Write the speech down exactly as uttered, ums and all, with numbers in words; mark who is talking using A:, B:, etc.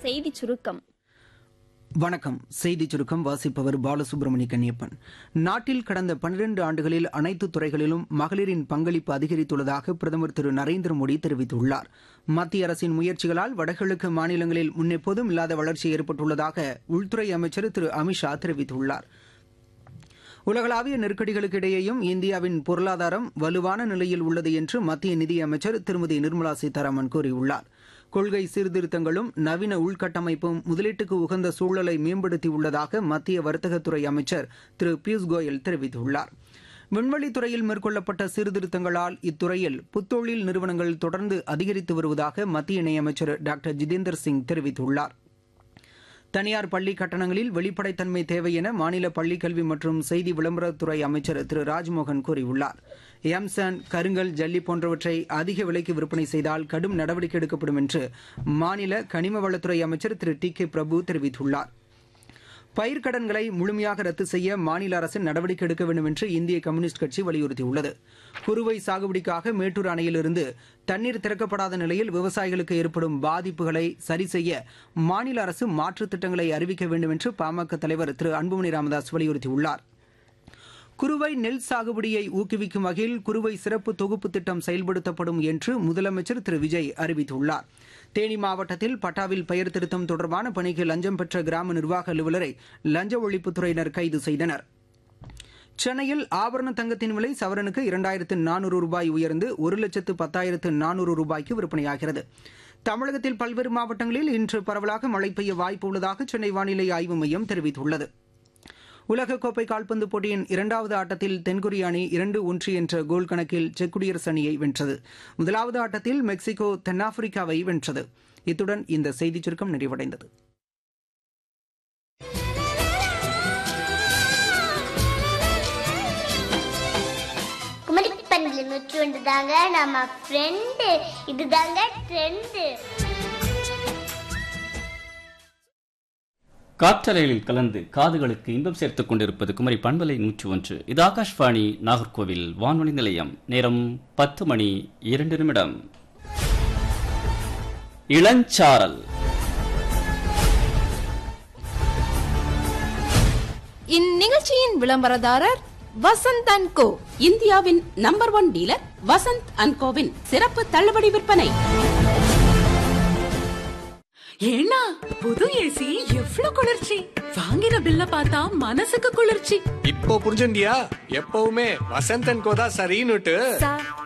A: செய்தி சுருக்கம்.
B: வணக்கம். செய்தி சுருக்கம் வாசிப்பவர் பாலசுப்ரமணிய கன்னியப்பன். நாட்டில் கடந்த பன்னிரண்டு ஆண்டுகளில் அனைத்து துறைகளிலும் மகளிரின் பங்களிப்பு அதிகரித்துள்ளதாக பிரதமர் திரு நரேந்திர மோடி தெரிவித்துள்ளார். மத்திய அரசின் முயற்சிகளால் வடகிழக்கு மாநிலங்களில் முன்னெப்போதும் இல்லாத வளர்ச்சி ஏற்பட்டுள்ளதாக உள்துறை அமைச்சர் திரு அமித்ஷா தெரிவித்துள்ளார். உலகளாவிய நெருக்கடிகளுக்கு இடையேயும் இந்தியாவின் பொருளாதாரம் வலுவான நிலையில் உள்ளது என்று மத்திய நிதியமைச்சர் திருமதி நிர்மலா சீதாராமன் கூறியுள்ளார். கொள்கை சீர்திருத்தங்களும் நவீன உள்கட்டமைப்பும் முதலீட்டுக்கு உகந்த சூழலை மேம்படுத்தியுள்ளதாக மத்திய வர்த்தகத்துறை அமைச்சர் திரு பியூஷ் கோயல் தெரிவித்துள்ளார். விண்வெளித்துறையில் மேற்கொள்ளப்பட்ட சீர்திருத்தங்களால் இத்துறையில் புத்தொழில் நிறுவனங்கள் தொடர்ந்து அதிகரித்து வருவதாக மத்திய இணையமைச்சர் டாக்டர் ஜிதேந்தர் சிங் தெரிவித்துள்ளார். தனியார் பள்ளி கட்டணங்களில் வெளிப்படைத்தன்மை தேவை என மாநில பள்ளிக்கல்வி மற்றும் செய்தி விளம்பரத்துறை அமைச்சர் திரு ராஜ்மோகன் கூறியுள்ளார். எம்சான், கருங்கல், ஜல்லி போன்றவற்றை அதிக விலைக்கு விற்பனை செய்தால் கடும் நடவடிக்கை எடுக்கப்படும் என்று மாநில கனிம வளத்துறை அமைச்சர் திரு டி கே பிரபு தெரிவித்துள்ளார். பயிர்க்கடன்களை முழுமையாக ரத்து செய்ய மாநில அரசு நடவடிக்கை எடுக்க வேண்டும் என்று இந்திய கம்யூனிஸ்ட் கட்சி வலியுறுத்தியுள்ளது. குறுவை சாகுபடிக்காக மேட்டூர் அணையிலிருந்து தண்ணீர் திறக்கப்படாத நிலையில் விவசாயிகளுக்கு ஏற்படும் பாதிப்புகளை சரி செய்ய மாநில அரசு மாற்றுத் திட்டங்களை அறிவிக்க வேண்டும் என்று பாமக தலைவர் திரு அன்புமணி ராமதாஸ் வலியுறுத்தியுள்ளார். குறுவை நெல் சாகுபடியை ஊக்குவிக்கும் வகையில் குறுவை சிறப்பு தொகுப்பு திட்டம் செயல்படுத்தப்படும் என்று முதலமைச்சர் திரு விஜய் அறிவித்துள்ளார். தேனி மாவட்டத்தில் பட்டாவில் பெயர் திருத்தம் தொடர்பான பணிக்கு லஞ்சம் பெற்ற கிராம நிர்வாக அலுவலரை லஞ்ச ஒழிப்புத்துறையினர் கைது செய்தனர். சென்னையில் ஆபரண தங்கத்தின் விலை சவரனுக்கு இரண்டாயிரத்து நானூறு ரூபாய் உயர்ந்து ஒரு லட்சத்து பத்தாயிரத்து நானூறு ரூபாய்க்கு விற்பனையாகிறது. தமிழகத்தில் பல்வேறு மாவட்டங்களில் இன்று பரவலாக மழை பெய்ய வாய்ப்பு உள்ளதாக சென்னை வானிலை ஆய்வு மையம் தெரிவித்துள்ளது. உலகக்கோப்பை கால்பந்து போட்டியின் இரண்டாவது ஆட்டத்தில் தென்கொரிய அணி இரண்டு ஒன்று என்ற கோல் கணக்கில் செக் குடியரசு அணியை வென்றது. முதலாவது ஆட்டத்தில் மெக்சிகோ தென்னாப்பிரிக்காவை வென்றது. இத்துடன் இந்த செய்திச் சுருக்கம் நிறைவடைந்தது.
C: நம்ம ஃப்ரெண்டு இதுதாங்க ட்ரெண்ட்.
D: காற்றலையில் கலந்து காதுகளுக்கு இன்பம் சேர்த்துக் கொண்டிருப்பது குமரி பண்பலை நூற்றி ஒன்று. இது ஆகாஷ்வாணி நாகர்கோவில் வானொலி நிலையம். நேரம் பத்து மணி இரண்டு நிமிடம். இளஞ்சாரல்.
E: இந்நிகழ்ச்சியின் விளம்பரதாரர் வசந்த் அண்ட் கோ,
F: இந்தியாவின் number one dealer Vasanth and CoWIN சிறப்பு தள்ளுபடி விற்பனை.
G: ஏன்னா புது ஏசி எவ்வளவு குளிர்ச்சி! வாங்கின பில்ல பார்த்தா மனசுக்கு குளிர்ச்சி.
H: இப்போ புரிஞ்சுண்டியா? எப்பவுமே வசந்த் அண்ட் கோ தான் சரின்னுட்டு.